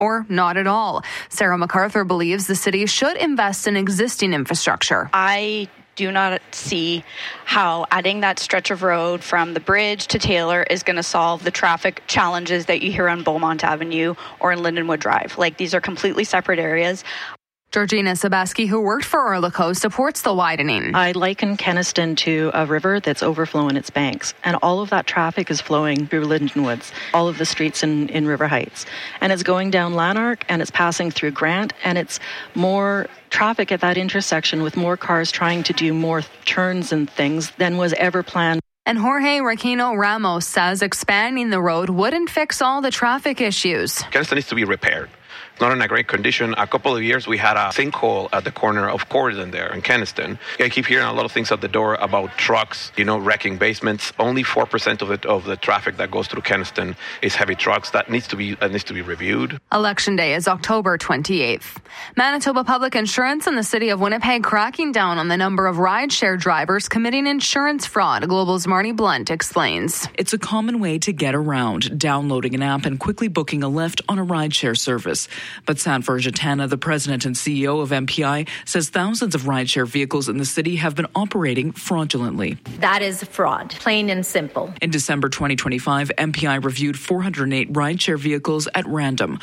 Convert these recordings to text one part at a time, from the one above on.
or not at all. Sarah MacArthur believes the city should invest in existing infrastructure. I do not see how adding that stretch of road from the bridge to Taylor is going to solve the traffic challenges that you hear on Beaumont Avenue or in Lindenwood Drive. Like, these are completely separate areas. Georgina Sabaski, who worked for Orlco, supports the widening. I liken Kenaston to a river that's overflowing its banks, and all of that traffic is flowing through Lindenwoods, all of the streets in River Heights. And it's going down Lanark, and it's passing through Grant, and it's more traffic at that intersection with more cars trying to do more turns and things than was ever planned. And Jorge Requino Ramos says expanding the road wouldn't fix all the traffic issues. Kenaston needs to be repaired. Not in a great condition. A couple of years we had a sinkhole at the corner of Corydon there in Kenaston. I keep hearing a lot of things at the door about trucks, wrecking basements. Only 4% of the traffic that goes through Kenaston is heavy trucks. That needs to be reviewed. Election day is October 28th. Manitoba Public Insurance and the City of Winnipeg cracking down on the number of rideshare drivers committing insurance fraud. Global's Marty Blunt explains. It's a common way to get around, downloading an app and quickly booking a lift on a rideshare service. But Sanford Jatana, the president and CEO of MPI, says thousands of rideshare vehicles in the city have been operating fraudulently. That is fraud, plain and simple. In December 2025, MPI reviewed 408 rideshare vehicles at random.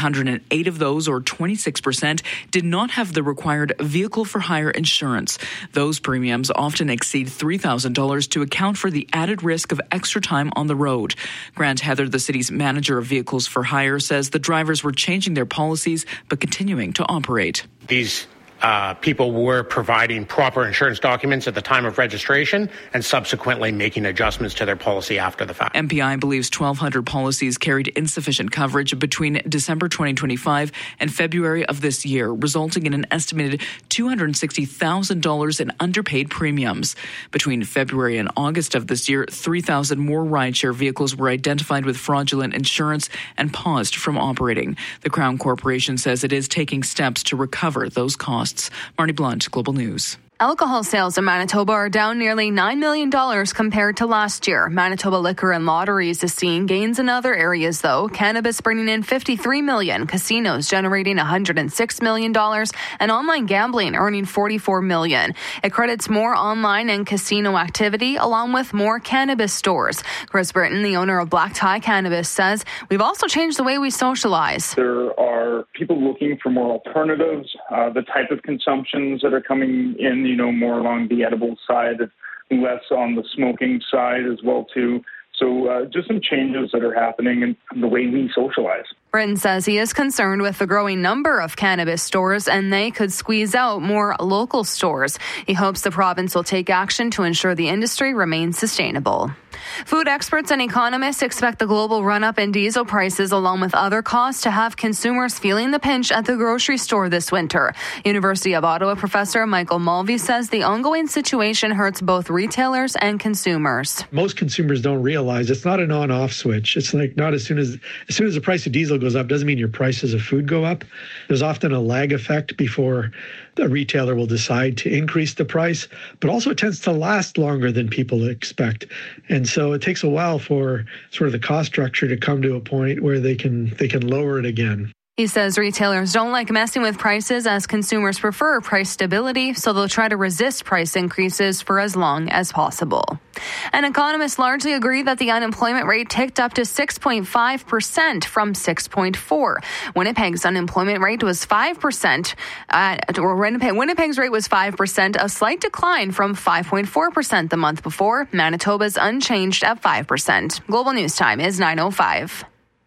108 of those, or 26%, did not have the required vehicle for hire insurance. Those premiums often exceed $3,000 to account for the added risk of extra time on the road. Grant Heather, the city's manager of vehicles for hire, says the drivers were changing their policies but continuing to operate. These people were providing proper insurance documents at the time of registration and subsequently making adjustments to their policy after the fact. MPI believes 1,200 policies carried insufficient coverage between December 2025 and February of this year, resulting in an estimated $260,000 in underpaid premiums. Between February and August of this year, 3,000 more rideshare vehicles were identified with fraudulent insurance and paused from operating. The Crown Corporation says it is taking steps to recover those costs. Marty Blunt, Global News. Alcohol sales in Manitoba are down nearly $9 million compared to last year. Manitoba Liquor and Lotteries is seeing gains in other areas, though. Cannabis bringing in $53 million, casinos generating $106 million, and online gambling earning $44 million. It credits more online and casino activity, along with more cannabis stores. Chris Britton, the owner of Black Tie Cannabis, says, "We've also changed the way we socialize." There are people looking for more alternatives, the type of consumptions that are coming in, more along the edible side, less on the smoking side as well, too. So just some changes that are happening in the way we socialize. Britton says he is concerned with the growing number of cannabis stores and they could squeeze out more local stores. He hopes the province will take action to ensure the industry remains sustainable. Food experts and economists expect the global run-up in diesel prices along with other costs to have consumers feeling the pinch at the grocery store this winter. University of Ottawa professor Michael Mulvey says the ongoing situation hurts both retailers and consumers. Most consumers don't realize it's not an on-off switch. It's like not as soon as the price of diesel goes up doesn't mean your prices of food go up. There's often a lag effect before the retailer will decide to increase the price, but also it tends to last longer than people expect. And so it takes a while for sort of the cost structure to come to a point where they can lower it again. He says retailers don't like messing with prices as consumers prefer price stability, so they'll try to resist price increases for as long as possible. And economists largely agree that the unemployment rate ticked up to 6.5% from 6.4%. Winnipeg's unemployment rate was 5%. Winnipeg's rate was 5%, a slight decline from 5.4% the month before. Manitoba's unchanged at 5%. Global News Time is 9:05.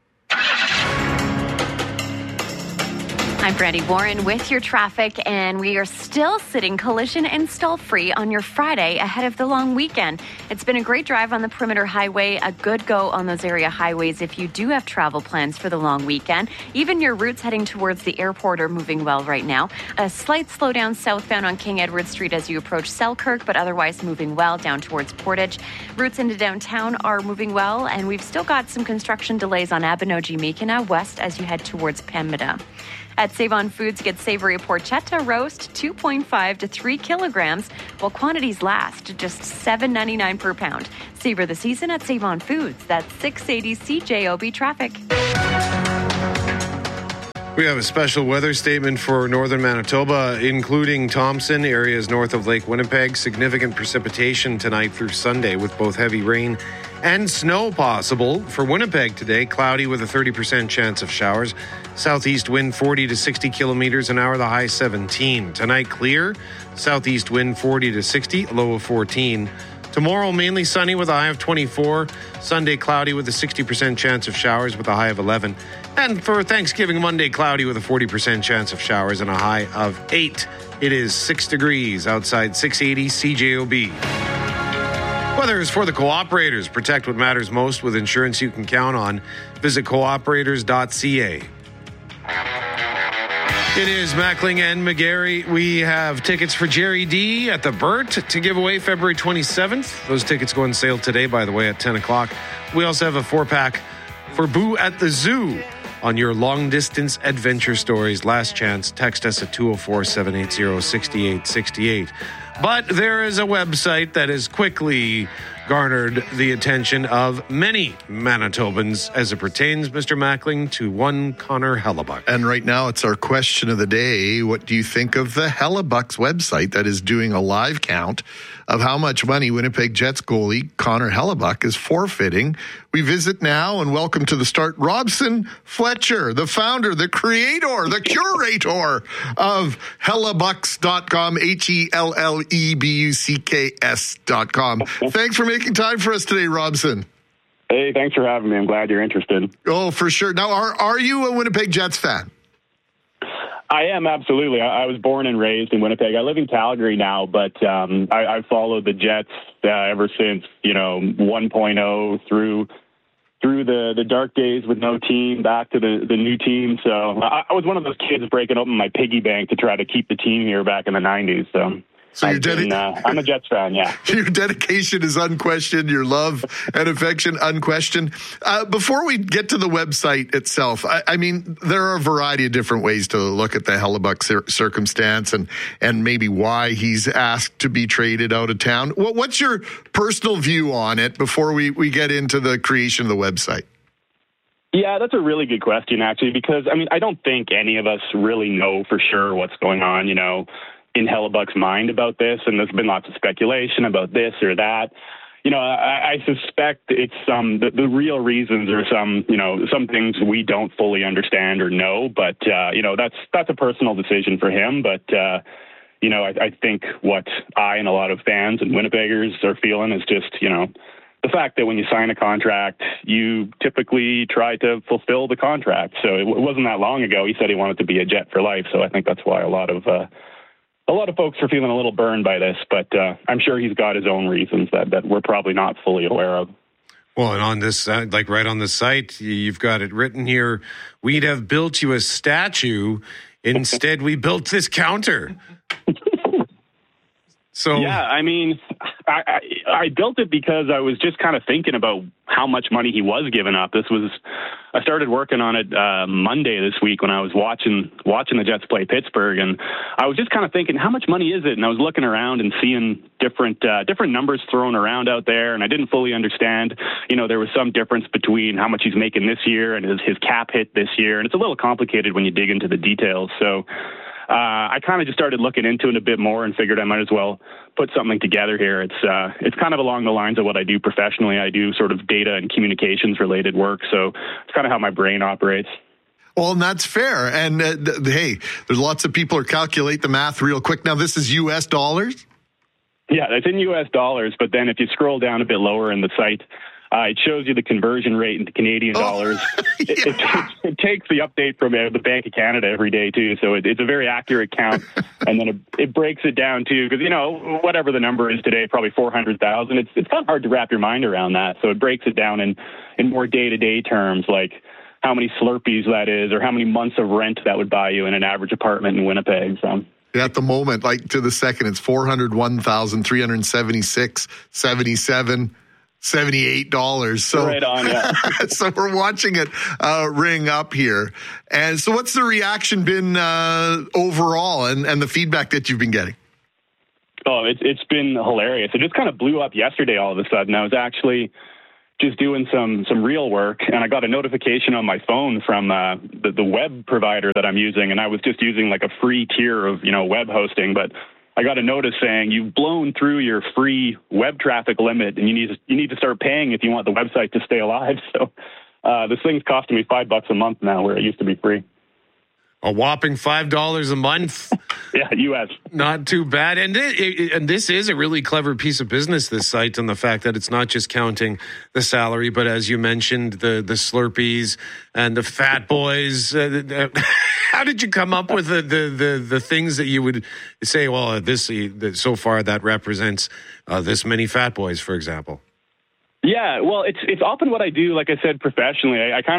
I'm Brandy Warren with your traffic, and we are still sitting collision and stall free on your Friday ahead of the long weekend. It's been a great drive on the Perimeter Highway, a good go on those area highways if you do have travel plans for the long weekend. Even your routes heading towards the airport are moving well right now. A slight slowdown southbound on King Edward Street as you approach Selkirk, but otherwise moving well down towards Portage. Routes into downtown are moving well, and we've still got some construction delays on Abinogi-Mekina west as you head towards Pembina. At Save-On Foods, get savory porchetta roast, 2.5 to 3 kilograms, while quantities last just $7.99 per pound. Savor the season at Save-On Foods. That's 680 CJOB traffic. We have a special weather statement for northern Manitoba, including Thompson, areas north of Lake Winnipeg. Significant precipitation tonight through Sunday with both heavy rain and snow possible. For Winnipeg today, cloudy with a 30% chance of showers. Southeast wind 40 to 60 kilometers an hour, the high 17. Tonight, clear. Southeast wind 40 to 60, low of 14. Tomorrow, mainly sunny with a high of 24. Sunday, cloudy with a 60% chance of showers with a high of 11. And for Thanksgiving Monday, cloudy with a 40% chance of showers and a high of 8. It is 6 degrees outside 680 CJOB. Weather is for the cooperators. Protect what matters most with insurance you can count on. Visit cooperators.ca. It is Mackling and McGarry. We have tickets for Jerry D at the Burt to give away February 27th. Those tickets go on sale today, by the way, at 10 o'clock. We also have a 4-pack for Boo at the Zoo on your long-distance adventure stories. Last chance. Text us at 204-780-6868. But there is a website that has quickly garnered the attention of many Manitobans as it pertains, Mr. Mackling, to one Connor Hellebuyck. And right now it's our question of the day. What do you think of the Hellebuck's website that is doing a live count of how much money Winnipeg Jets goalie Connor Hellebuyck is forfeiting? We visit now and welcome to the start Robson Fletcher, the founder, the creator, the curator of Hellebucks.com, HELLEBUCKS.com. Thanks for making time for us today, Robson. Hey, thanks for having me. I'm glad you're interested. Oh, for sure. Now, are you a Winnipeg Jets fan? I am, absolutely. I was born and raised in Winnipeg. I live in Calgary now, but I've followed the Jets ever since, 1.0 through the dark days with no team, back to the new team. So I was one of those kids breaking open my piggy bank to try to keep the team here back in the 90s. So I'm a Jets fan, yeah. Your dedication is unquestioned. Your love and affection unquestioned. Before we get to the website itself, I mean, there are a variety of different ways to look at the Hellebuyck circumstance and maybe why he's asked to be traded out of town. What's your personal view on it before we get into the creation of the website? Yeah, that's a really good question, actually, because, I don't think any of us really know for sure what's going on, in Hellebuck's mind about this, and there's been lots of speculation about this or that. I suspect it's the real reasons are some things we don't fully understand or know, but that's a personal decision for him. But I think what I and a lot of fans and Winnipeggers are feeling is just the fact that when you sign a contract, you typically try to fulfill the contract. So it wasn't that long ago he said he wanted to be a Jet for life. So I think that's why a lot of folks are feeling a little burned by this, but I'm sure he's got his own reasons that we're probably not fully aware of. Well, and on this, right on the site, you've got it written here, we'd have built you a statue. Instead, we built this counter. So yeah, I built it because I was just kind of thinking about how much money he was giving up. I started working on it Monday this week when I was watching the Jets play Pittsburgh, and I was just kind of thinking, how much money is it? And I was looking around and seeing different numbers thrown around out there, and I didn't fully understand. There was some difference between how much he's making this year and his cap hit this year, and it's a little complicated when you dig into the details. So I kind of just started looking into it a bit more and figured I might as well put something together here. It's kind of along the lines of what I do professionally. I do sort of data and communications related work, so it's kind of how my brain operates. Well, and that's fair. And hey, there's lots of people who calculate the math real quick. Now, this is U.S. dollars? Yeah, it's in U.S. dollars, but then if you scroll down a bit lower in the site, it shows you the conversion rate into Canadian dollars. Yeah. It takes the update from the Bank of Canada every day, too. So it's a very accurate count. And then it breaks it down, too, because, whatever the number is today, probably 400,000. It's kind of hard to wrap your mind around that. So it breaks it down in more day-to-day terms, like how many Slurpees that is or how many months of rent that would buy you in an average apartment in Winnipeg. So at the moment, like to the second, it's $401,376.77. $78. So right on, yeah. So we're watching it ring up here. And so what's the reaction been overall and the feedback that you've been getting? Oh, it's been hilarious. It just kind of blew up yesterday all of a sudden. I was actually just doing some real work, and I got a notification on my phone from the web provider that I'm using, and I was just using like a free tier of web hosting, but I got a notice saying you've blown through your free web traffic limit, and you need to start paying if you want the website to stay alive. So this thing's costing me $5 a month now, where it used to be free. A whopping $5 a month. Yeah, U.S. Not too bad. And this is a really clever piece of business, this site, and the fact that it's not just counting the salary, but as you mentioned, the Slurpees and the Fat Boys. How did you come up with the things that you would say, well, so far that represents this many Fat Boys, for example? Yeah, well, it's often what I do, like I said, professionally.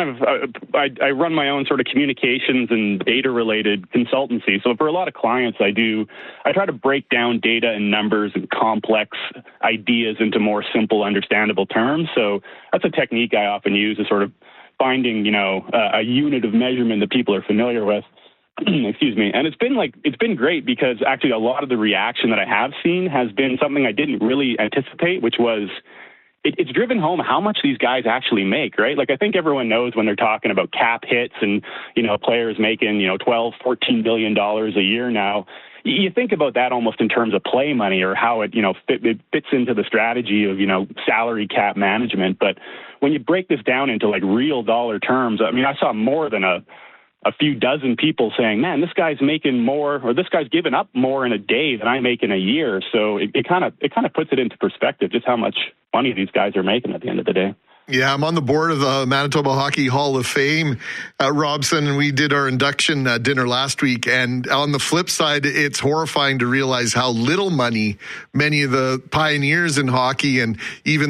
I run my own sort of communications and data-related consultancy. So for a lot of clients, I try to break down data and numbers and complex ideas into more simple, understandable terms. So that's a technique I often use, is sort of finding, a unit of measurement that people are familiar with. Excuse me. And it's been great, because actually a lot of the reaction that I have seen has been something I didn't really anticipate, which was, it's driven home how much these guys actually make, right? Like, I think everyone knows when they're talking about cap hits and, players making, $12, $14 billion a year now. You think about that almost in terms of play money, or how it, it fits into the strategy of, salary cap management. But when you break this down into like real dollar terms, I mean, I saw more than a few dozen people saying, man, this guy's making more, or this guy's giving up more in a day than I make in a year. So it kind of puts it into perspective, just how much money these guys are making at the end of the day. Yeah, I'm on the board of the Manitoba Hockey Hall of Fame, Robson, and we did our induction dinner last week. And on the flip side, it's horrifying to realize how little money many of the pioneers in hockey, and even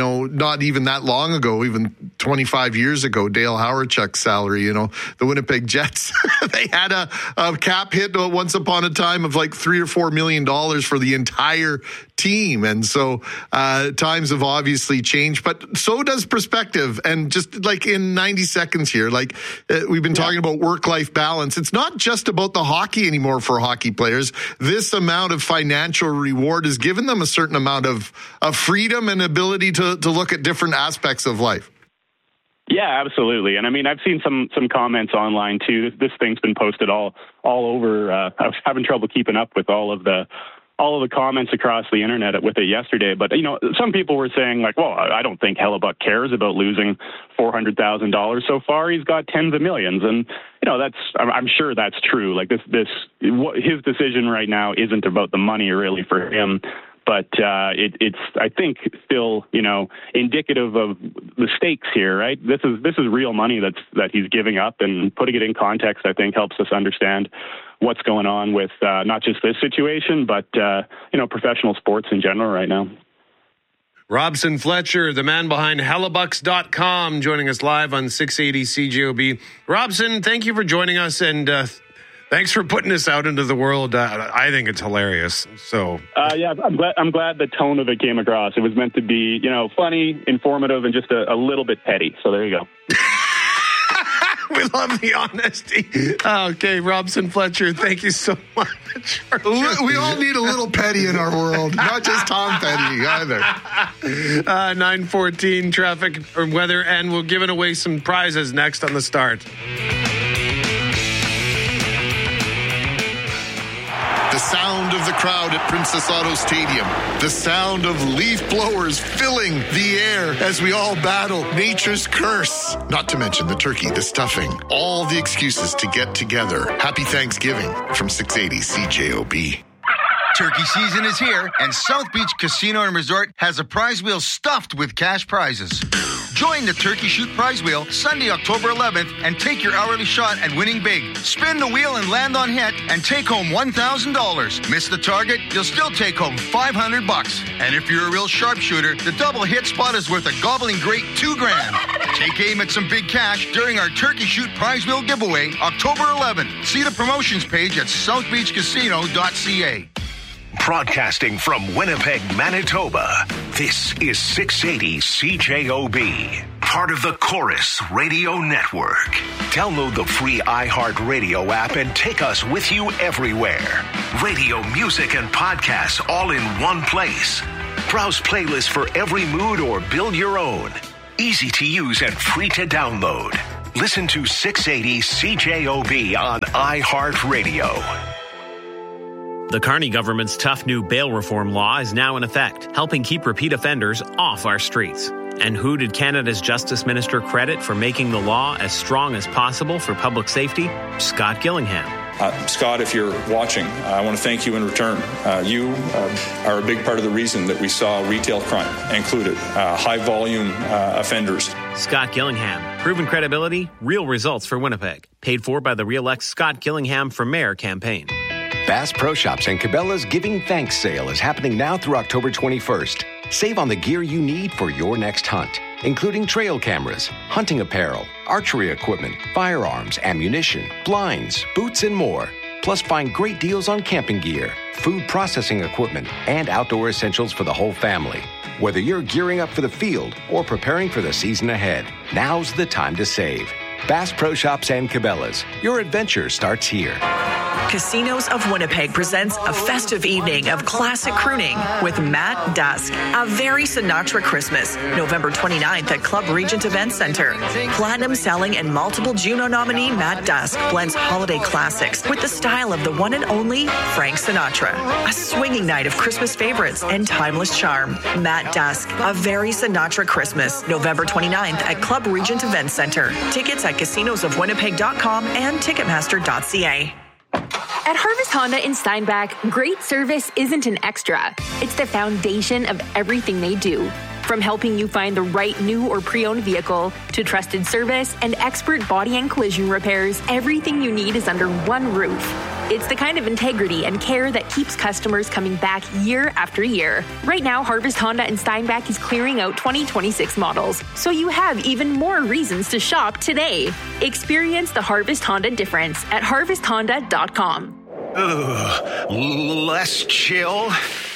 not even that long ago, even 25 years ago, Dale Hawerchuk's salary, the Winnipeg Jets, they had a cap hit once upon a time of like $3 or $4 million for the entire team. And so times have obviously changed, but so does perspective. And just like in 90 seconds here, we've been talking about work-life balance. It's not just about the hockey anymore for hockey players. This amount of financial reward has given them a certain amount of freedom and ability to look at different aspects of life. Yeah, absolutely. And I mean, I've seen some comments online too. This thing's been posted all over. I was having trouble keeping up with all of the comments across the internet with it yesterday. But, some people were saying like, well, I don't think Hellebuyck cares about losing $400,000 so far. He's got tens of millions. And, I'm sure that's true. Like his decision right now isn't about the money really for him. But it's, I think, still, indicative of the stakes here, right? This is real money that he's giving up, and putting it in context, I think, helps us understand what's going on with not just this situation, but professional sports in general right now. Robson Fletcher, the man behind Hellebucks.com, joining us live on 680 CJOB. Robson, thank you for joining us, and thanks for putting this out into the world. I think it's hilarious. So yeah, I'm glad the tone of it came across. It was meant to be, funny, informative, and just a little bit petty. So there you go. We love the honesty. Okay, Robson Fletcher, thank you so much. We all need a little petty in our world, not just Tom Petty either. 9:14 traffic or weather, and we're giving away some prizes next on The Start. The sound of the crowd at Princess Auto Stadium. The sound of leaf blowers filling the air as we all battle nature's curse. Not to mention the turkey, the stuffing, all the excuses to get together. Happy Thanksgiving from 680 CJOB. Turkey season is here, and South Beach Casino and Resort has a prize wheel stuffed with cash prizes. Join the Turkey Shoot Prize Wheel Sunday, October 11th, and take your hourly shot at winning big. Spin the wheel and land on hit, and take home $1,000. Miss the target, you'll still take home $500. And if you're a real sharpshooter, the double hit spot is worth a gobbling great $2,000. Take aim at some big cash during our Turkey Shoot Prize Wheel giveaway, October 11th. See the promotions page at southbeachcasino.ca. Broadcasting from Winnipeg, Manitoba, this is 680 CJOB, part of the Chorus Radio Network. Download the free iHeartRadio app and take us with you everywhere. Radio, music, and podcasts all in one place. Browse playlists for every mood or build your own. easy to use and free to download. Listen to 680 CJOB on iHeartRadio. The Carney government's tough new bail reform law is now in effect, helping keep repeat offenders off our streets. And who did Canada's Justice Minister credit for making the law as strong as possible for public safety? Scott Gillingham. Scott, if you're watching, I want to thank you in return. You are a big part of the reason that we saw retail crime included, high-volume offenders. Scott Gillingham. Proven credibility, real results for Winnipeg. Paid for by the Re-elect Scott Gillingham for Mayor campaign. Bass Pro Shops and Cabela's Giving Thanks sale is happening now through October 21st. Save on the gear you need for your next hunt, including trail cameras, hunting apparel, archery equipment, firearms, ammunition, blinds, boots, and more. Plus, find great deals on camping gear, food processing equipment, and outdoor essentials for the whole family. Whether you're gearing up for the field or preparing for the season ahead, now's the time to save. Bass Pro Shops and Cabela's. Your adventure starts here. Casinos of Winnipeg presents a festive evening of classic crooning with Matt Dusk. A very Sinatra Christmas, November 29th at Club Regent Event Center. Platinum selling and multiple Juno nominee Matt Dusk blends holiday classics with the style of the one and only Frank Sinatra. A swinging night of Christmas favorites and timeless charm. Matt Dusk, a very Sinatra Christmas, November 29th at Club Regent Event Center. Tickets at casinosofwinnipeg.com and ticketmaster.ca. At Harvest Honda in Steinbach, great service isn't an extra. It's the foundation of everything they do. From helping you find the right new or pre-owned vehicle to trusted service and expert body and collision repairs, everything you need is under one roof. It's the kind of integrity and care that keeps customers coming back year after year. Right now, Harvest Honda in Steinbach is clearing out 2026 models, so you have even more reasons to shop today. Experience the Harvest Honda difference at harvesthonda.com. Less chill,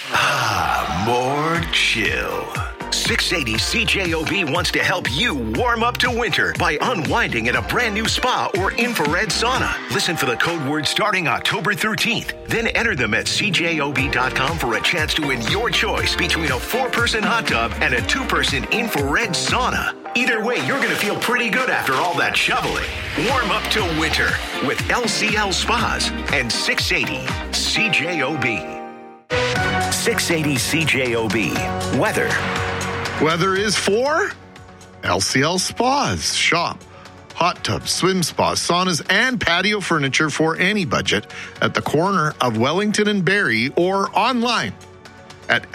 more chill. 680 CJOB wants to help you warm up to winter by unwinding in a brand new spa or infrared sauna. Listen for the code word starting October 13th. Then enter them at CJOB.com for a chance to win your choice between a 4-person hot tub and a 2-person infrared sauna. Either way, you're going to feel pretty good after all that shoveling. Warm up to winter with LCL Spas and 680 CJOB. 680 CJOB. Weather. Weather is for LCL Spas. Shop hot tubs, swim spas, saunas, and patio furniture for any budget at the corner of Wellington and Barrie or online at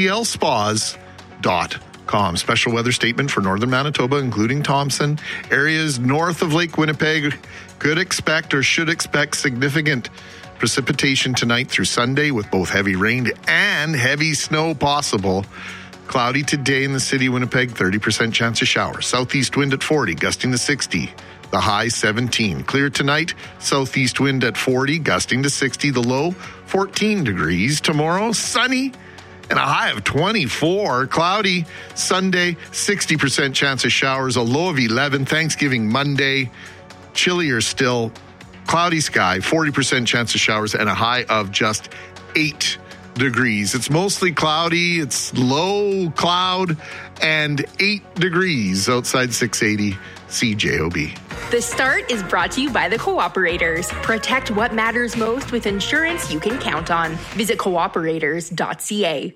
lclspas.com. Special weather statement for northern Manitoba, including Thompson. Areas north of Lake Winnipeg could expect or should expect significant precipitation tonight through Sunday with both heavy rain and heavy snow possible. Cloudy today in the city of Winnipeg, 30% chance of showers. Southeast wind at 40, gusting to 60. The high 17. Clear tonight, southeast wind at 40, gusting to 60. The low 14 degrees. Tomorrow, sunny and a high of 24. Cloudy Sunday, 60% chance of showers. A low of 11. Thanksgiving Monday, chillier still. Cloudy sky, 40% chance of showers, and a high of just 8 degrees. It's mostly cloudy. It's low cloud and 8 degrees outside 680 CJOB. The Start is brought to you by the Cooperators. Protect what matters most with insurance you can count on. Visit cooperators.ca.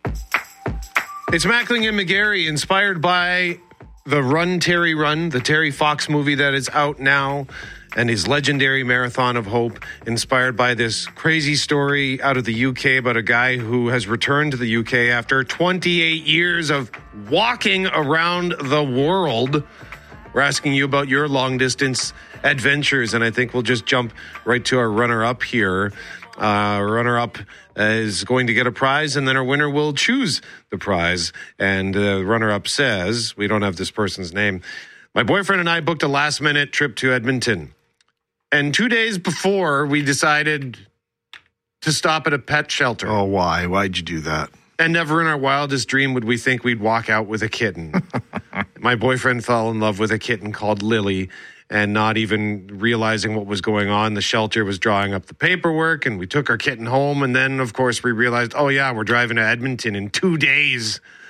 It's Mackling and McGarry, inspired by the Run, Terry Run, the Terry Fox movie that is out now, and his legendary Marathon of Hope, inspired by this crazy story out of the UK about a guy who has returned to the UK after 28 years of walking around the world. We're asking you about your long-distance adventures, and I think we'll just jump right to our runner-up here. Runner-up is going to get a prize, and then our winner will choose the prize. And the runner-up says, we don't have this person's name, my boyfriend and I booked a last-minute trip to Edmonton. And 2 days before, we decided to stop at a pet shelter. Oh, why? Why'd you do that? And never in our wildest dream would we think we'd walk out with a kitten. My boyfriend fell in love with a kitten called Lily, and not even realizing what was going on, the shelter was drawing up the paperwork, and we took our kitten home. And then, of course, we realized, oh, yeah, we're driving to Edmonton in 2 days.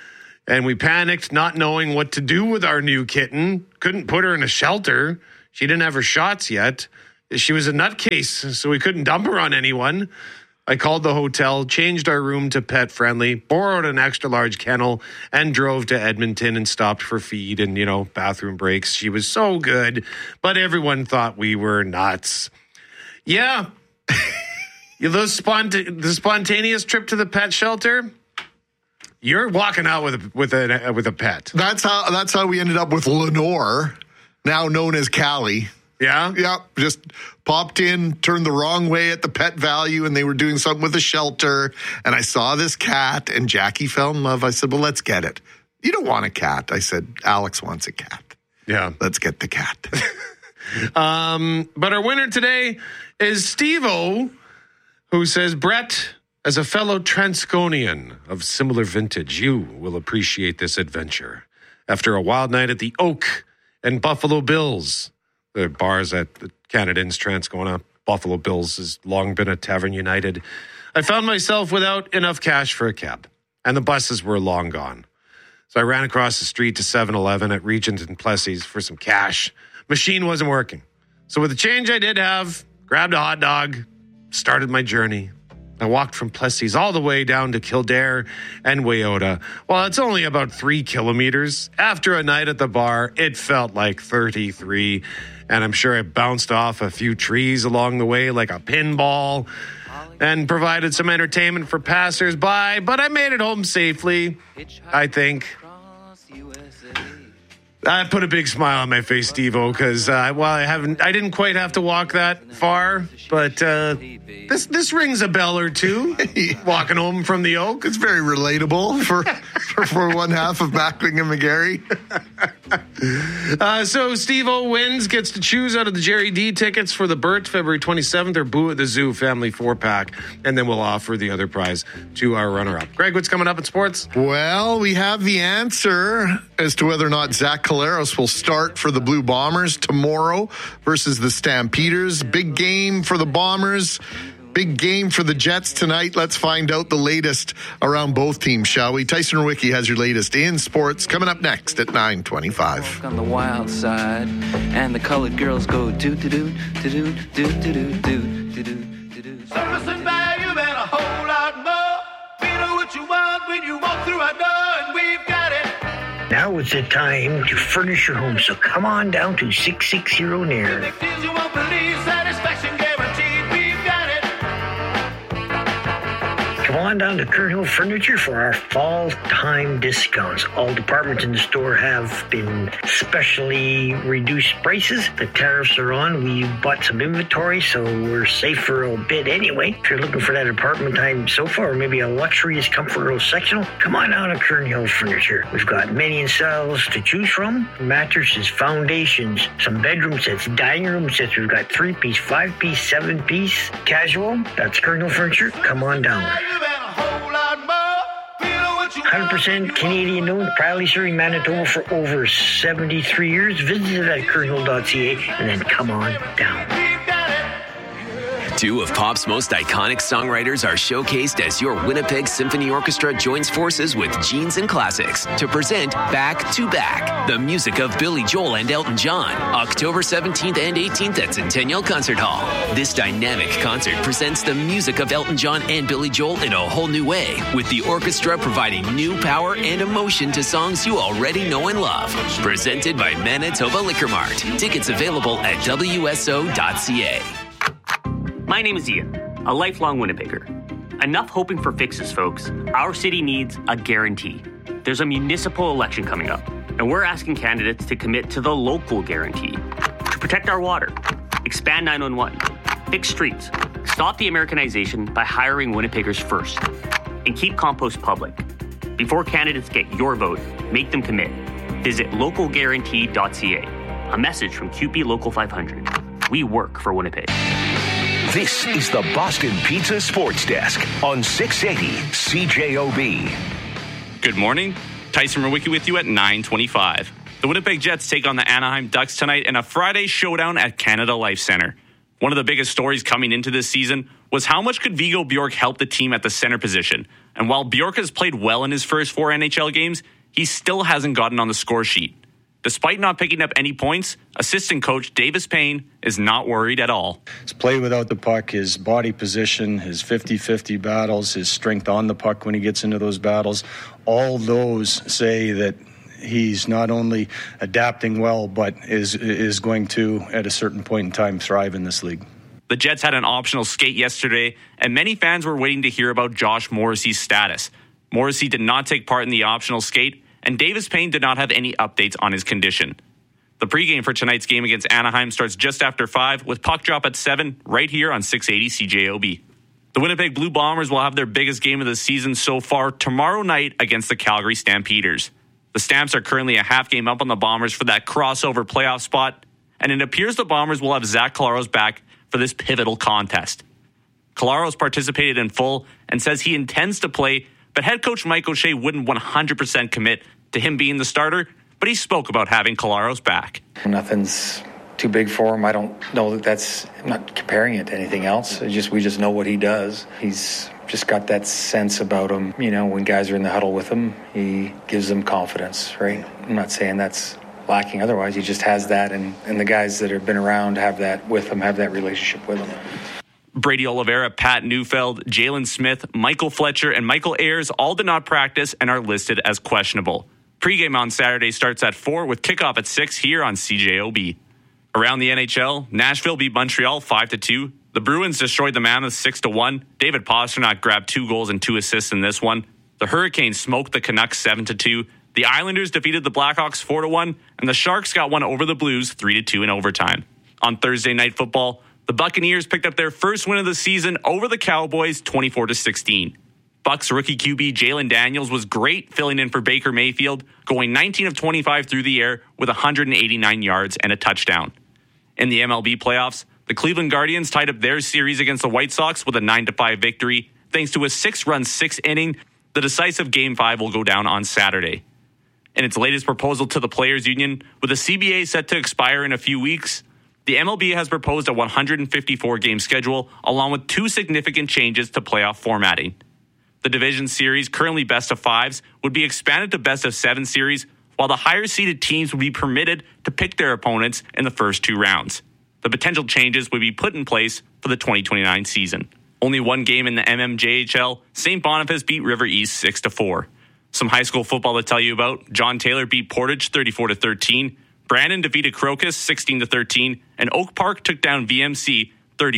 And we panicked, not knowing what to do with our new kitten. Couldn't put her in a shelter. She didn't have her shots yet. She was a nutcase, so we couldn't dump her on anyone. I called the hotel, changed our room to pet friendly, borrowed an extra large kennel, and drove to Edmonton and stopped for feed and, bathroom breaks. She was so good, but everyone thought we were nuts. Yeah. The spontaneous trip to the pet shelter, you're walking out with a pet. That's how we ended up with Lenore, now known as Callie. Yeah? Yeah, just popped in, turned the wrong way at the Pet Value, and they were doing something with a shelter, and I saw this cat, and Jackie fell in love. I said, well, let's get it. You don't want a cat. I said, Alex wants a cat. Yeah. Let's get the cat. But our winner today is Steve-O, who says, Brett, as a fellow Transconian of similar vintage, you will appreciate this adventure. After a wild night at the Oak and Buffalo Bills, the bars at the Canada Inns Transcona, Buffalo Bills has long been a Tavern United, I found myself without enough cash for a cab, and the buses were long gone. So I ran across the street to 7-Eleven at Regent and Plessis for some cash. Machine wasn't working. So with the change I did have, grabbed a hot dog, started my journey. I walked from Plessis all the way down to Kildare and Wayota. Well, it's only about 3 kilometers. After a night at the bar, it felt like 33. And I'm sure I bounced off a few trees along the way like a pinball and provided some entertainment for passersby. But I made it home safely, I think. I put a big smile on my face, Steve-O, because I didn't quite have to walk that far, but this rings a bell or two. Walking home from the Oak, it's very relatable for one half of Mackling and McGarry. So Steve-O wins, gets to choose out of the Jerry D tickets for the Burt February 27th or Boo at the Zoo family 4-pack, and then we'll offer the other prize to our runner-up. Greg, what's coming up in sports? Well, we have the answer as to whether or not Zach Collaros will start for the Blue Bombers tomorrow versus the Stampeders. Big game for the Bombers. Big game for the Jets tonight. Let's find out the latest around both teams, shall we? Tyson Rowicki has your latest in sports coming up next at 9:25. On the wild side, and the colored girls go do-do-do, do-do, do-do-do, do-do-do. Service and value and a whole lot more. We know what you want when you walk through our door, and we've got it. Now is the time to furnish your home, so come on down to 660 Nairn. You won't believe satisfaction guaranteed. We've got it. Come on down to Kern Hill Furniture for our fall time discounts. All departments in the store have been specially reduced prices. The tariffs are on. We bought some inventory, so we're safe for a bit anyway. If you're looking for that apartment time sofa or maybe a luxurious comfort row sectional, come on down to Kern Hill Furniture. We've got many styles to choose from. Mattresses, foundations, some bedroom sets, dining room sets. We've got 3-piece, 5-piece, 7-piece, casual. That's Kern Hill Furniture. Come on down. 100% Canadian owned, proudly serving Manitoba for over 73 years. Visit it at kernhill.ca and then come on down. Two of pop's most iconic songwriters are showcased as your Winnipeg Symphony Orchestra joins forces with Genes and Classics to present Back to Back, the music of Billy Joel and Elton John, October 17th and 18th at Centennial Concert Hall. This dynamic concert presents the music of Elton John and Billy Joel in a whole new way, with the orchestra providing new power and emotion to songs you already know and love. Presented by Manitoba Liquor Mart. Tickets available at WSO.ca. My name is Ian, a lifelong Winnipegger. Enough hoping for fixes, folks. Our city needs a guarantee. There's a municipal election coming up, and we're asking candidates to commit to the local guarantee. To protect our water, expand 911, fix streets, stop the Americanization by hiring Winnipeggers first, and keep compost public. Before candidates get your vote, make them commit. Visit localguarantee.ca. A message from QP Local 500. We work for Winnipeg. This is the Boston Pizza Sports Desk on 680 CJOB. Good morning. Tyson Rowicki with you at 9:25. The Winnipeg Jets take on the Anaheim Ducks tonight in a Friday showdown at Canada Life Centre. One of the biggest stories coming into this season was how much could Viggo Bjork help the team at the center position. And while Bjork has played well in his first 4 NHL games, he still hasn't gotten on the score sheet. Despite not picking up any points, assistant coach Davis Payne is not worried at all. His play without the puck, his body position, his 50-50 battles, his strength on the puck when he gets into those battles, all those say that he's not only adapting well, but is going to, at a certain point in time, thrive in this league. The Jets had an optional skate yesterday, and many fans were waiting to hear about Josh Morrissey's status. Morrissey did not take part in the optional skate, and Davis Payne did not have any updates on his condition. The pregame for tonight's game against Anaheim starts just after 5, with puck drop at 7, right here on 680 CJOB. The Winnipeg Blue Bombers will have their biggest game of the season so far tomorrow night against the Calgary Stampeders. The Stamps are currently a half game up on the Bombers for that crossover playoff spot, and it appears the Bombers will have Zach Collaros back for this pivotal contest. Collaros participated in full and says he intends to play, but head coach Mike O'Shea wouldn't 100% commit to him being the starter, but he spoke about having Collaros back. Nothing's too big for him. I don't know that I'm not comparing it to anything else. We just know what he does. He's just got that sense about him. You know, when guys are in the huddle with him, he gives them confidence, right? I'm not saying that's lacking otherwise. He just has that, and the guys that have been around have that with him, have that relationship with him. Brady Oliveira, Pat Neufeld, Jalen Smith, Michael Fletcher, and Michael Ayers all did not practice and are listed as questionable. Pregame on Saturday starts at 4 with kickoff at 6 here on CJOB. Around the NHL, Nashville beat Montreal 5-2. The Bruins destroyed the Mammoths 6-1. David Pastrnak grabbed 2 goals and 2 assists in this one. The Hurricanes smoked the Canucks 7-2. The Islanders defeated the Blackhawks 4-1, and the Sharks got one over the Blues 3-2 in overtime. On Thursday Night Football, the Buccaneers picked up their first win of the season over the Cowboys 24-16. Bucs rookie QB Jalen Daniels was great filling in for Baker Mayfield, going 19 of 25 through the air with 189 yards and a touchdown. In the MLB playoffs, the Cleveland Guardians tied up their series against the White Sox with a 9-5 victory. Thanks to a 6-run 6th inning, the decisive Game 5 will go down on Saturday. In its latest proposal to the Players Union, with the CBA set to expire in a few weeks, the MLB has proposed a 154-game schedule, along with 2 significant changes to playoff formatting. The division series, currently best of 5s, would be expanded to best of 7 series, while the higher-seeded teams would be permitted to pick their opponents in the first 2 rounds. The potential changes would be put in place for the 2029 season. Only one game in the MMJHL, St. Boniface beat River East 6-4. Some high school football to tell you about. John Taylor beat Portage 34-13. Brandon defeated Crocus 16-13, and Oak Park took down VMC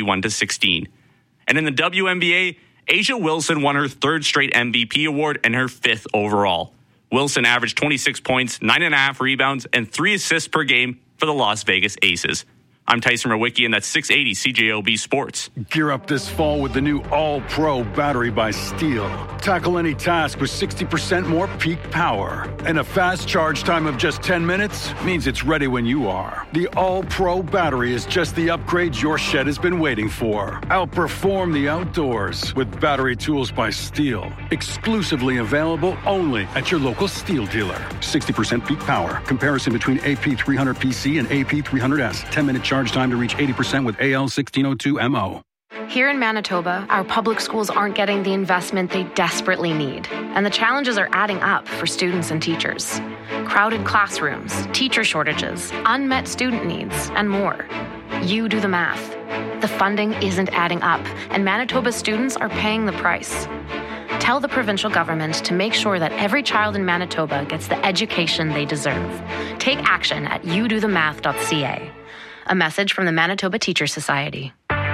31-16. And in the WNBA, Asia Wilson won her 3rd straight MVP award and her 5th overall. Wilson averaged 26 points, 9.5 rebounds, and 3 assists per game for the Las Vegas Aces. I'm Tyson Rowicki, and that's 680 CJOB Sports. Gear up this fall with the new All-Pro battery by Steel. Tackle any task with 60% more peak power. And a fast charge time of just 10 minutes means it's ready when you are. The All-Pro battery is just the upgrade your shed has been waiting for. Outperform the outdoors with battery tools by Steel. Exclusively available only at your local Steel dealer. 60% peak power. Comparison between AP300PC and AP300S. 10-minute charge time to reach 80% with AL1602MO. Here in Manitoba, our public schools aren't getting the investment they desperately need, and the challenges are adding up for students and teachers. Crowded classrooms, teacher shortages, unmet student needs, and more. You do the math. The funding isn't adding up, and Manitoba students are paying the price. Tell the provincial government to make sure that every child in Manitoba gets the education they deserve. Take action at youdothemath.ca. A message from the Manitoba Teachers Society.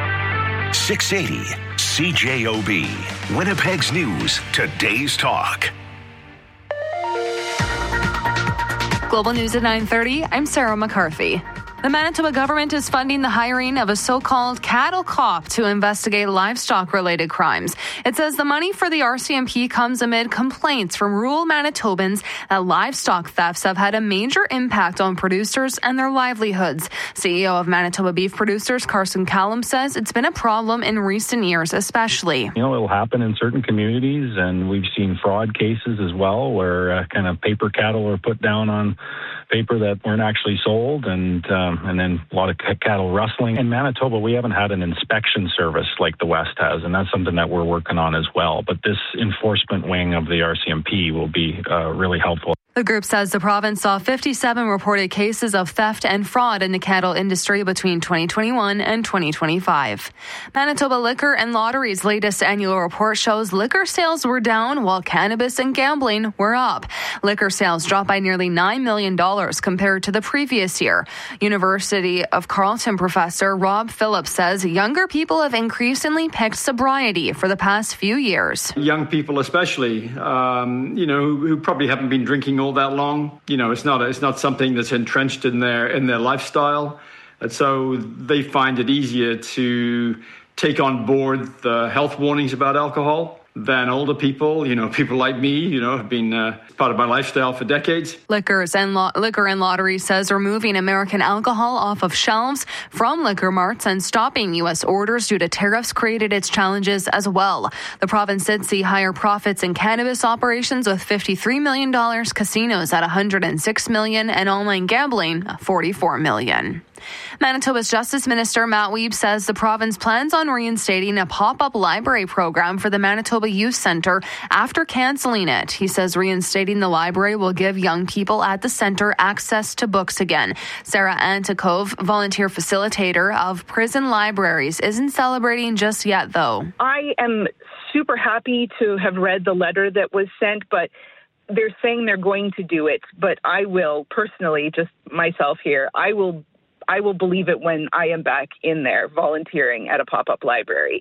680 CJOB. Winnipeg's News. Today's Talk. Global News at 9:30. I'm Sarah McCarthy. The Manitoba government is funding the hiring of a so-called cattle cop to investigate livestock-related crimes. It says the money for the RCMP comes amid complaints from rural Manitobans that livestock thefts have had a major impact on producers and their livelihoods. CEO of Manitoba Beef Producers, Carson Callum, says it's been a problem in recent years, especially. You know, it'll happen in certain communities, and we've seen fraud cases as well, where kind of paper cattle are put down on paper that weren't actually sold, and then a lot of cattle rustling. In Manitoba, we haven't had an inspection service like the West has, and that's something that we're working on as well. But this enforcement wing of the RCMP will be really helpful. The group says the province saw 57 reported cases of theft and fraud in the cattle industry between 2021 and 2025. Manitoba Liquor and Lottery's latest annual report shows liquor sales were down while cannabis and gambling were up. Liquor sales dropped by nearly $9 million compared to the previous year. University of Carleton professor Rob Phillips says younger people have increasingly picked sobriety for the past few years. Young people especially, who probably haven't been drinking all that long. It's not something that's entrenched in their lifestyle. And so they find it easier to take on board the health warnings about alcohol than older people. People like me, have been part of my lifestyle for decades. Liquor and Lottery says removing American alcohol off of shelves from liquor marts and stopping U.S. orders due to tariffs created its challenges as well. The province did see higher profits in cannabis operations with $53 million, casinos at $106 million, and online gambling $44 million. Manitoba's Justice Minister Matt Wiebe says the province plans on reinstating a pop-up library program for the Manitoba Youth Centre after cancelling it. He says reinstating the library will give young people at the centre access to books again. Sarah Antikov, volunteer facilitator of prison libraries, isn't celebrating just yet, though. I am super happy to have read the letter that was sent, but they're saying they're going to do it. But I will personally, just myself here, I will believe it when I am back in there volunteering at a pop-up library.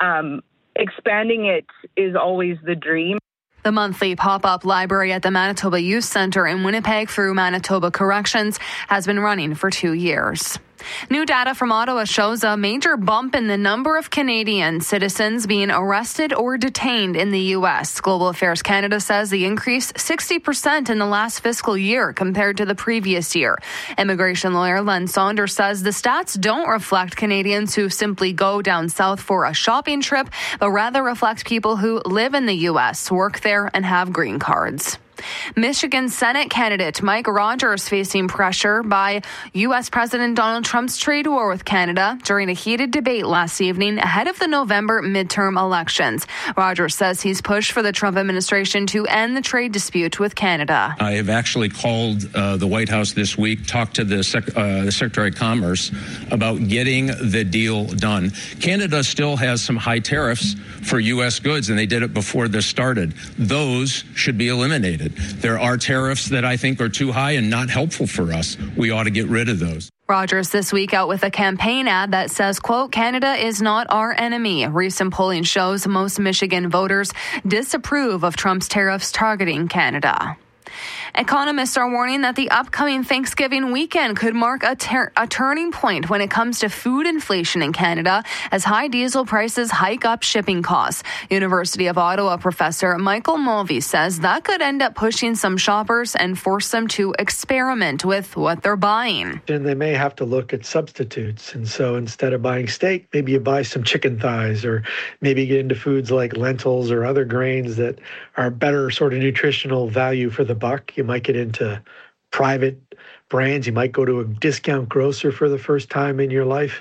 Expanding it is always the dream. The monthly pop-up library at the Manitoba Youth Centre in Winnipeg through Manitoba Corrections has been running for 2 years. New data from Ottawa shows a major bump in the number of Canadian citizens being arrested or detained in the U.S. Global Affairs Canada says the increase 60% in the last fiscal year compared to the previous year. Immigration lawyer Len Saunders says the stats don't reflect Canadians who simply go down south for a shopping trip, but rather reflect people who live in the U.S., work there, and have green cards. Michigan Senate candidate Mike Rogers facing pressure by U.S. President Donald Trump's trade war with Canada during a heated debate last evening ahead of the November midterm elections. Rogers says he's pushed for the Trump administration to end the trade dispute with Canada. I have actually called the White House this week, talked to the Secretary of Commerce about getting the deal done. Canada still has some high tariffs for U.S. goods, and they did it before this started. Those should be eliminated. There are tariffs that I think are too high and not helpful for us. We ought to get rid of those. Rogers this week out with a campaign ad that says, quote, Canada is not our enemy. Recent polling shows most Michigan voters disapprove of Trump's tariffs targeting Canada. Economists are warning that the upcoming Thanksgiving weekend could mark a turning point when it comes to food inflation in Canada as high diesel prices hike up shipping costs. University of Ottawa professor Michael Mulvey says that could end up pushing some shoppers and force them to experiment with what they're buying. And they may have to look at substitutes. And so instead of buying steak, maybe you buy some chicken thighs, or maybe get into foods like lentils or other grains that are better sort of nutritional value for the buck. You might get into private brands. You might go to a discount grocer for the first time in your life.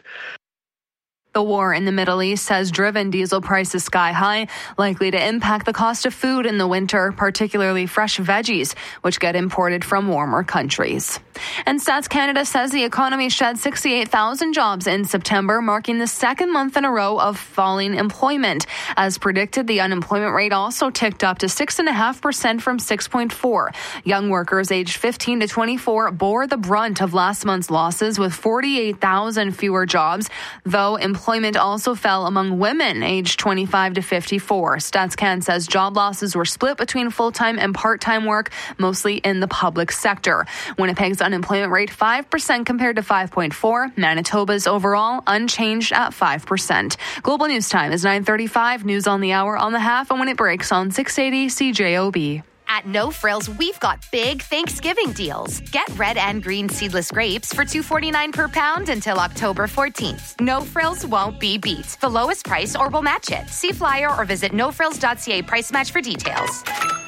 The war in the Middle East has driven diesel prices sky high, likely to impact the cost of food in the winter, particularly fresh veggies, which get imported from warmer countries. And Stats Canada says the economy shed 68,000 jobs in September, marking the second month in a row of falling employment. As predicted, the unemployment rate also ticked up to 6.5% from 6.4%. Young workers aged 15 to 24 bore the brunt of last month's losses with 48,000 fewer jobs, though employment also fell among women aged 25 to 54. StatsCan says job losses were split between full-time and part-time work, mostly in the public sector. Winnipeg's unemployment rate 5% compared to 5.4%. Manitoba's overall unchanged at 5%. Global News Time is 9:35. News on the hour, on the half, and when it breaks on 680 CJOB. At No Frills, we've got big Thanksgiving deals. Get red and green seedless grapes for $2.49 per pound until October 14th. No Frills won't be beat. The lowest price or we'll match it. See flyer or visit nofrills.ca price match for details.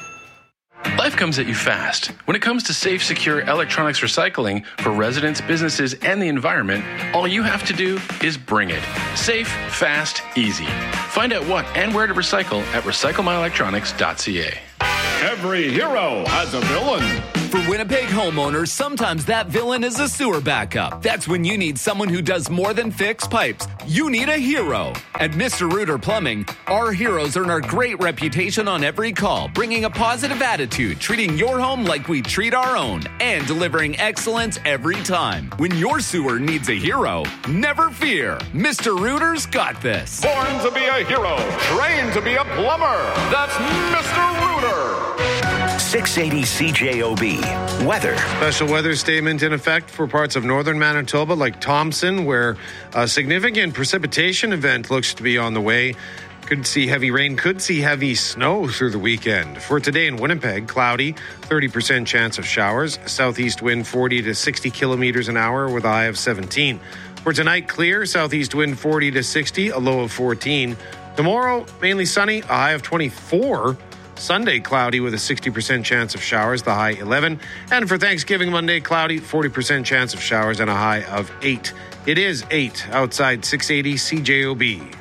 Life comes at you fast. When it comes to safe, secure electronics recycling for residents, businesses, and the environment, all you have to do is bring it. Safe, fast, easy. Find out what and where to recycle at recyclemyelectronics.ca. Every hero has a villain. For Winnipeg homeowners, sometimes that villain is a sewer backup. That's when you need someone who does more than fix pipes. You need a hero. At Mr. Rooter Plumbing, our heroes earn our great reputation on every call, bringing a positive attitude, treating your home like we treat our own, and delivering excellence every time. When your sewer needs a hero, never fear. Mr. Rooter's got this. Born to be a hero, trained to be a plumber. That's Mr. Rooter. 680 CJOB. Weather. Special weather statement in effect for parts of northern Manitoba like Thompson, where a significant precipitation event looks to be on the way. Could see heavy rain, could see heavy snow through the weekend. For today in Winnipeg, cloudy, 30% chance of showers. Southeast wind 40 to 60 kilometers an hour with a high of 17. For tonight, clear, southeast wind 40 to 60, a low of 14. Tomorrow, mainly sunny, a high of 24. Sunday, cloudy with a 60% chance of showers, the high 11. And for Thanksgiving Monday, cloudy, 40% chance of showers and a high of 8. It is 8 outside 680 CJOB.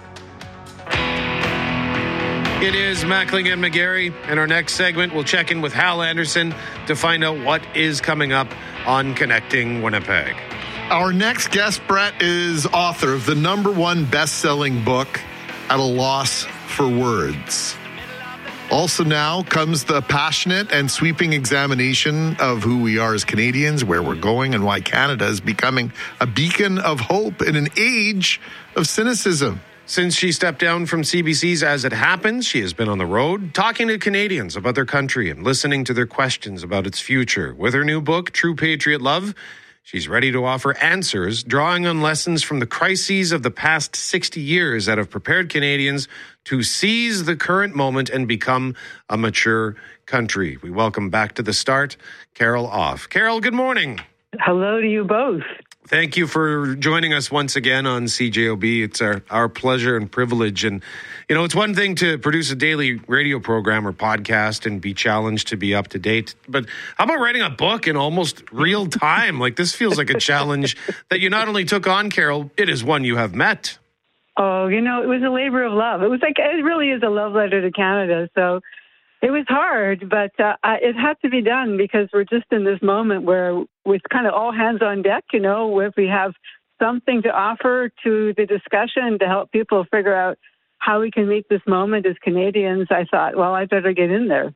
It is Mackling and McGarry. In our next segment, we'll check in with Hal Anderson to find out what is coming up on Connecting Winnipeg. Our next guest, Brett, is author of the #1 best-selling book, At a Loss for Words. Also now comes the passionate and sweeping examination of who we are as Canadians, where we're going, and why Canada is becoming a beacon of hope in an age of cynicism. Since she stepped down from CBC's As It Happens, she has been on the road talking to Canadians about their country and listening to their questions about its future. With her new book, True Patriot Love, she's ready to offer answers, drawing on lessons from the crises of the past 60 years that have prepared Canadians to seize the current moment and become a mature country. We welcome back to the start, Carol Off. Carol, good morning. Hello to you both. Thank you for joining us once again on CJOB. It's our pleasure and privilege. And, you know, it's one thing to produce a daily radio program or podcast and be challenged to be up to date. But how about writing a book in almost real time? Like, this feels like a challenge that you not only took on, Carol, it is one you have met. Oh, you know, it was a labor of love. It really is a love letter to Canada. So it was hard, but it had to be done because we're just in this moment where with kind of all hands on deck, you know, if we have something to offer to the discussion to help people figure out how we can meet this moment as Canadians, I thought, well, I better get in there.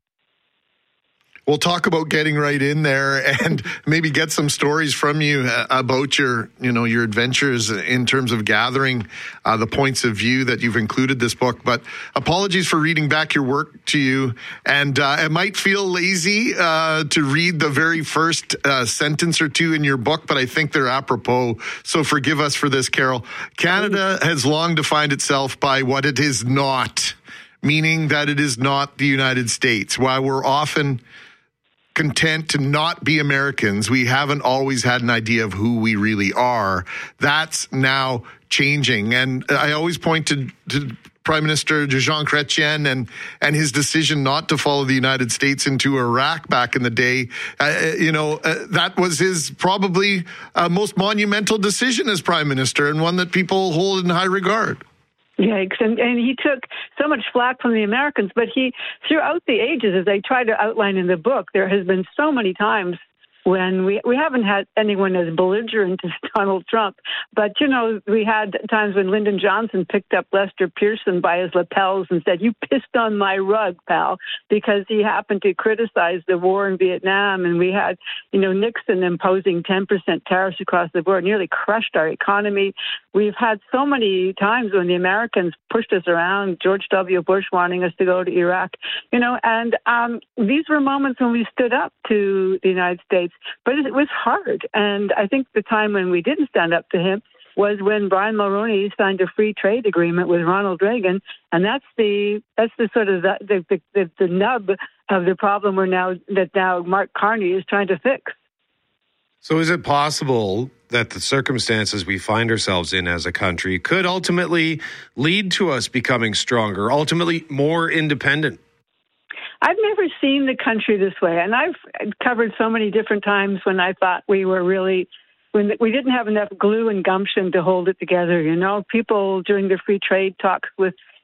We'll talk about getting right in there and maybe get some stories from you about your adventures in terms of gathering the points of view that you've included this book. But apologies for reading back your work to you. And it might feel lazy to read the very first sentence or two in your book, but I think they're apropos. So forgive us for this, Carol. Canada has long defined itself by what it is not, meaning that it is not the United States. While we're often content to not be Americans, we haven't always had an idea of who we really are. That's now changing. And I always point to Prime Minister Jean Chrétien and his decision not to follow the United States into Iraq back in the day. That was his probably most monumental decision as Prime Minister, and one that people hold in high regard. Yikes. And he took so much flack from the Americans, but he, throughout the ages, as I try to outline in the book, there has been so many times when we haven't had anyone as belligerent as Donald Trump. But, you know, we had times when Lyndon Johnson picked up Lester Pearson by his lapels and said, "You pissed on my rug, pal," because he happened to criticize the war in Vietnam. And we had, Nixon imposing 10% tariffs across the board, nearly crushed our economy. We've had so many times when the Americans pushed us around, George W. Bush wanting us to go to Iraq, and these were moments when we stood up to the United States. But it was hard. And I think the time when we didn't stand up to him was when Brian Mulroney signed a free trade agreement with Ronald Reagan. And that's the sort of the nub of the problem that Mark Carney is trying to fix. So is it possible that the circumstances we find ourselves in as a country could ultimately lead to us becoming stronger, ultimately more independent? I've never seen the country this way, and I've covered so many different times when I thought we were really, when we didn't have enough glue and gumption to hold it together. People during the free trade talks with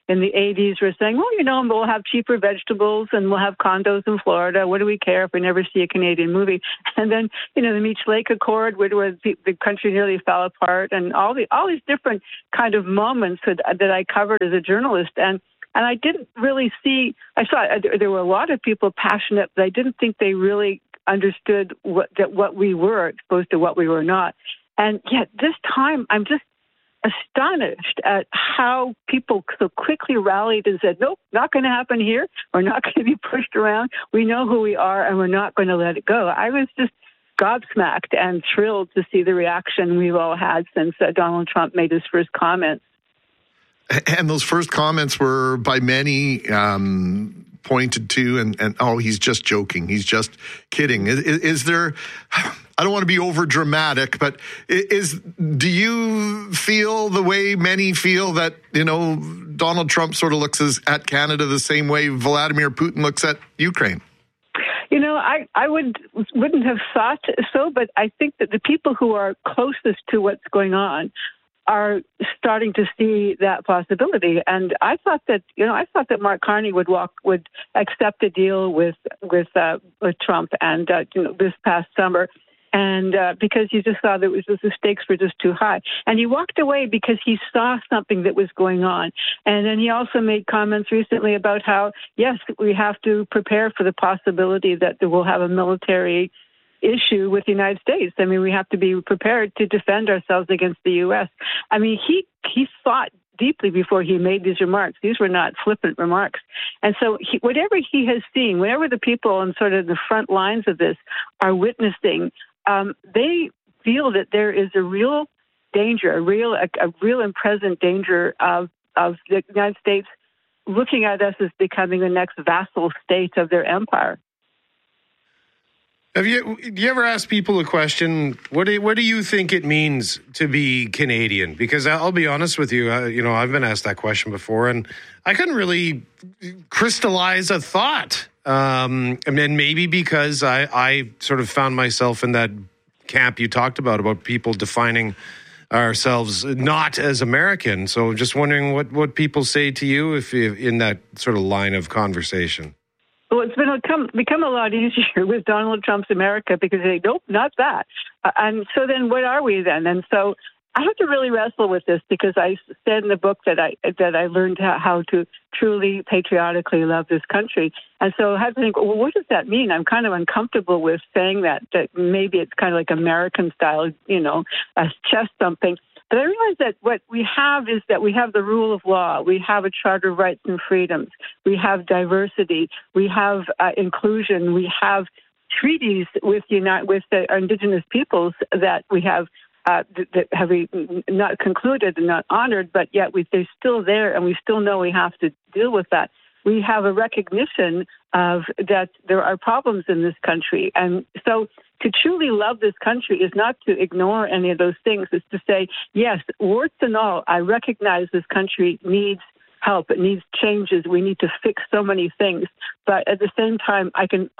in the 80s were saying, well, we'll have cheaper vegetables and we'll have condos in Florida. What do we care if we never see a Canadian movie? And then, the Meech Lake Accord, where the country nearly fell apart, and all these different kind of moments that I covered as a journalist. And I didn't really see, I saw there were a lot of people passionate, but I didn't think they really understood what we were exposed to, what we were not. And yet this time, I'm just astonished at how people so quickly rallied and said, nope, not going to happen here. We're not going to be pushed around. We know who we are, and we're not going to let it go. I was just gobsmacked and thrilled to see the reaction we've all had since Donald Trump made his first comments. And those first comments were by many pointed to, and he's just joking. He's just kidding. Is there, I don't want to be over dramatic, but do you feel the way many feel that, Donald Trump sort of looks at Canada the same way Vladimir Putin looks at Ukraine? I wouldn't have thought so, but I think that the people who are closest to what's going on are starting to see that possibility. And I thought that Mark Carney would accept a deal with Trump and this past summer, and because he just saw that the stakes were just too high. And he walked away because he saw something that was going on. And then he also made comments recently about how, yes, we have to prepare for the possibility that we'll have a military issue with the United States. I mean, we have to be prepared to defend ourselves against the U.S. I mean, he thought deeply before he made these remarks. These were not flippant remarks. And so whatever he has seen, whatever the people on sort of the front lines of this are witnessing, they feel that there is a real danger, a real and present danger of the United States looking at us as becoming the next vassal state of their empire. Do you ever ask people a question? What do you think it means to be Canadian? Because I'll be honest with you, I've been asked that question before, and I couldn't really crystallize a thought. And maybe because I sort of found myself in that camp you talked about people defining ourselves not as American. So just wondering what people say to you if in that sort of line of conversation. Well, it's become a lot easier with Donald Trump's America because they say, nope, not that. And so then what are we then? And so I have to really wrestle with this because I said in the book that I learned how to truly patriotically love this country. And so I had to think, well, what does that mean? I'm kind of uncomfortable with saying that maybe it's kind of like American style, a chest thumping. But I realize that what we have is that we have the rule of law. We have a Charter of Rights and Freedoms. We have diversity. We have inclusion. We have treaties with the indigenous peoples that we have that have not concluded and not honored, but yet they're still there, and we still know we have to deal with that. We have a recognition of that there are problems in this country, and so to truly love this country is not to ignore any of those things. It's to say, yes, warts and all, I recognize this country needs help. It needs changes. We need to fix so many things. But at the same time, I can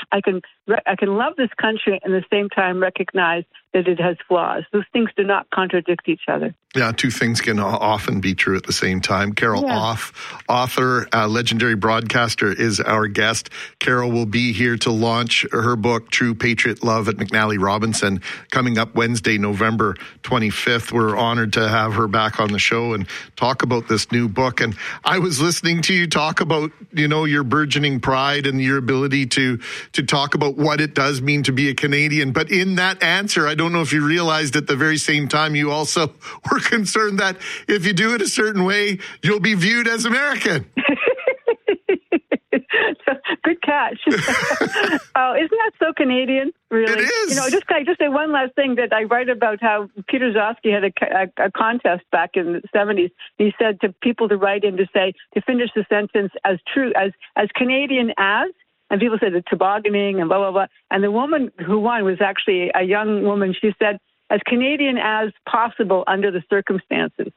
love this country and at the same time recognize that it has flaws. Those things do not contradict each other. Yeah, two things can often be true at the same time. Carol Off, author, legendary broadcaster, is our guest. Carol will be here to launch her book, True Patriot Love, at McNally Robinson, coming up Wednesday, November 25th. We're honored to have her back on the show and talk about this new book. And I was listening to you talk about, your burgeoning pride and your ability to talk about what it does mean to be a Canadian. But in that answer, I don't know if you realized at the very same time you also were concerned that if you do it a certain way, you'll be viewed as American. Good catch. Isn't that so Canadian? Really, it is. Just say one last thing that I write about how Peter Zosky had a contest back in the 70s. He said to people to write in to finish the sentence as true as Canadian as. And people said the tobogganing and blah, blah, blah. And the woman who won was actually a young woman. She said, as Canadian as possible under the circumstances.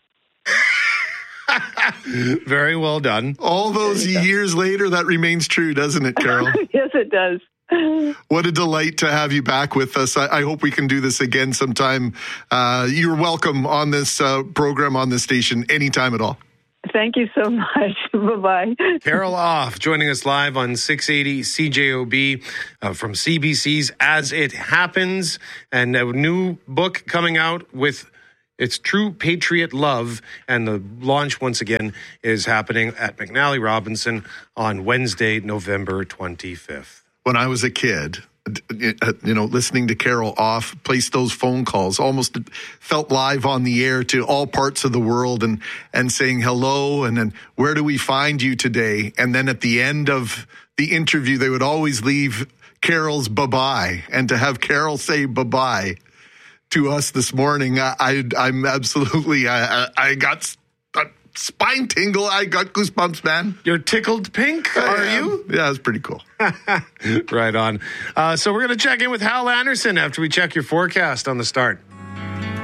Very well done. All those years later, that remains true, doesn't it, Carol? Yes, it does. What a delight to have you back with us. I hope we can do this again sometime. You're welcome on this program, on this station, anytime at all. Thank you so much. Bye-bye. Carol Off joining us live on 680 CJOB from CBC's As It Happens, and a new book coming out with It's True Patriot Love, and the launch once again is happening at McNally Robinson on Wednesday, November 25th. When I was a kid, listening to Carol Off place those phone calls, almost felt live on the air to all parts of the world and saying hello, and then where do we find you today? And then at the end of the interview, they would always leave Carol's bye-bye, and to have Carol say bye-bye to us this morning, I'm absolutely, I got spine tingle. I got goosebumps, man. You're tickled pink, are you? Yeah, it's pretty cool. Right on. So we're going to check in with Hal Anderson after we check your forecast on the start.